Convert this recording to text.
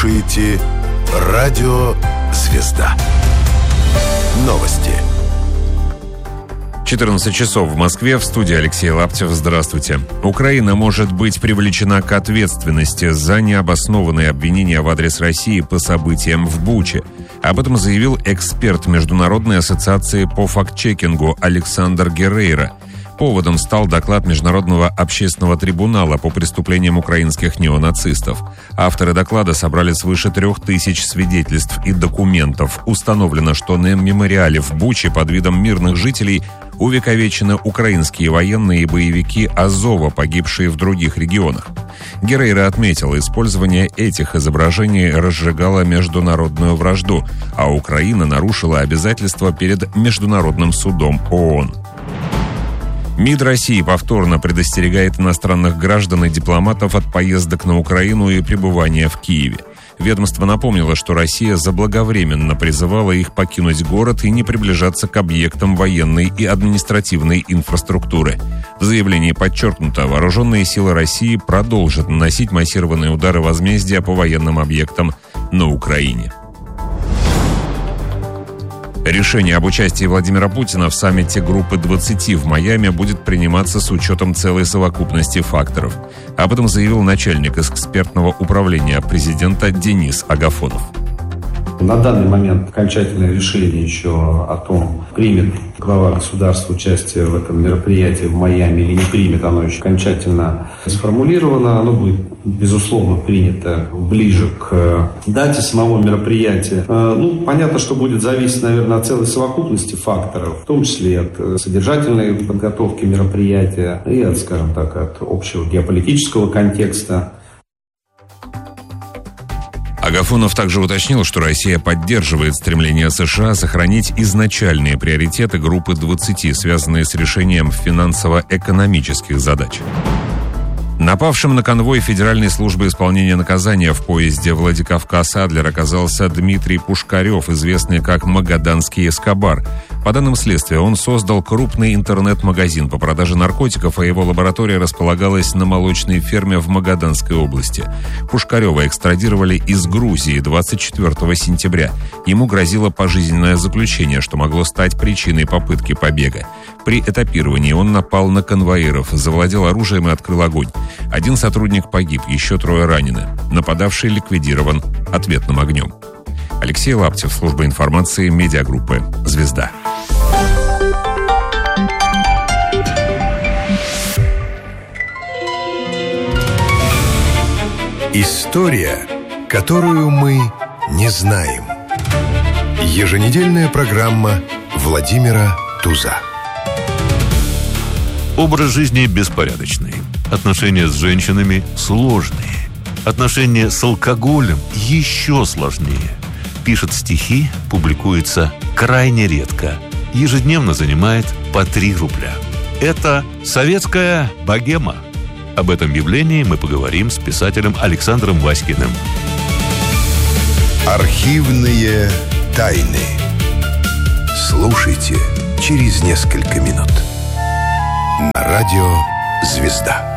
слушаете радио «Звезда». Новости. 14 часов в Москве, в студии Алексей Лаптев. Здравствуйте. Украина может быть привлечена к ответственности за необоснованные обвинения в адрес России по событиям в Буче. Об этом заявил эксперт Международной ассоциации по факт-чекингу Александр Герейра. Поводом стал доклад Международного общественного трибунала по преступлениям украинских неонацистов. Авторы доклада собрали свыше 3000 свидетельств и документов. Установлено, что на мемориале в Буче под видом мирных жителей увековечены украинские военные и боевики Азова, погибшие в других регионах. Герейра отметил, использование этих изображений разжигало международную вражду, а Украина нарушила обязательства перед Международным судом ООН. МИД России повторно предостерегает иностранных граждан и дипломатов от поездок на Украину и пребывания в Киеве. Ведомство напомнило, что Россия заблаговременно призывала их покинуть город и не приближаться к объектам военной и административной инфраструктуры. В заявлении подчеркнуто, вооруженные силы России продолжат наносить массированные удары возмездия по военным объектам на Украине. Решение об участии Владимира Путина в саммите Группы 20 в Майами будет приниматься с учетом целой совокупности факторов. Об этом заявил начальник экспертного управления президента Денис Агафонов. На данный момент окончательное решение еще о том, примет глава государства участие в этом мероприятии в Майами или не примет, оно еще окончательно сформулировано. Оно будет, безусловно, принято ближе к дате самого мероприятия. Понятно, что будет зависеть, наверное, от целой совокупности факторов, в том числе от содержательной подготовки мероприятия и от, скажем так, от общего геополитического контекста. Агафонов также уточнил, что Россия поддерживает стремление США сохранить изначальные приоритеты Группы 20, связанные с решением финансово-экономических задач. Напавшим на конвой Федеральной службы исполнения наказания в поезде Владикавказ-Адлер оказался Дмитрий Пушкарев, известный как Магаданский Эскобар. По данным следствия, он создал крупный интернет-магазин по продаже наркотиков, а его лаборатория располагалась на молочной ферме в Магаданской области. Пушкарева экстрадировали из Грузии 24 сентября. Ему грозило пожизненное заключение, что могло стать причиной попытки побега. При этапировании он напал на конвоиров, завладел оружием и открыл огонь. Один сотрудник погиб, еще 3 ранены. Нападавший ликвидирован ответным огнем. Алексей Лаптев, служба информации, медиагруппы «Звезда». История, которую мы не знаем. Еженедельная программа Владимира Туза. Образ жизни беспорядочный. Отношения с женщинами сложные. Отношения с алкоголем еще сложнее. Пишет стихи, публикуется крайне редко. Ежедневно занимает по 3 рубля. Это советская богема. Об этом явлении мы поговорим с писателем Александром Васькиным. Архивные тайны. Слушайте через несколько минут. На радио «Звезда».